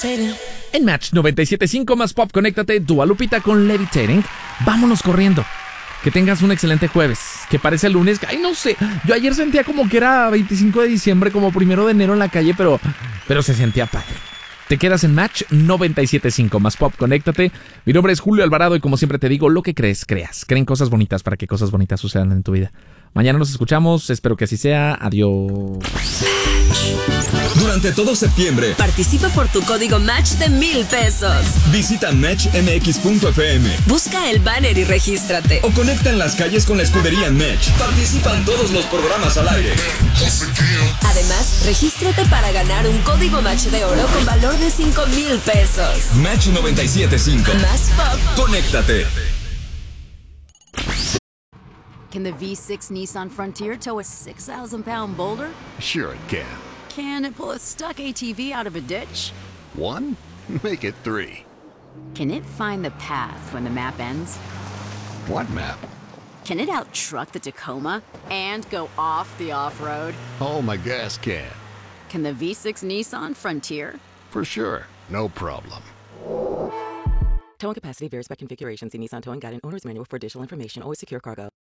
En Match 97.5 más pop, conéctate, Dua Lupita con Levitating. Vámonos corriendo. Que tengas un excelente jueves, que parece lunes. Ay, no sé, yo ayer sentía como que era 25 de diciembre, como 1 de enero en la calle, pero se sentía padre. Te quedas en Match 97.5 más pop, conéctate. Mi nombre es Julio Alvarado y como siempre te digo, lo que crees, creas. Creen cosas bonitas para que cosas bonitas sucedan en tu vida. Mañana nos escuchamos, espero que así sea. Adiós. Durante todo septiembre, participa por tu código Match de $1,000. Visita matchmx.fm. Busca el banner y regístrate. O conecta en las calles con la escudería Match. Participan todos los programas al aire. Además, regístrate para ganar un código Match de oro con valor de $5,000. Match 97.5. Más pop. Conéctate. Can the V6 Nissan Frontier tow a 6,000-pound boulder? Sure it can. Can it pull a stuck ATV out of a ditch? 1? Make it 3. Can it find the path when the map ends? What map? Can it out-truck the Tacoma and go off the off-road? Oh, my gas can. Can the V6 Nissan Frontier? For sure. No problem. Towing capacity varies by configuration. See Nissan Towing Guide and Owner's Manual for additional information. Always secure cargo.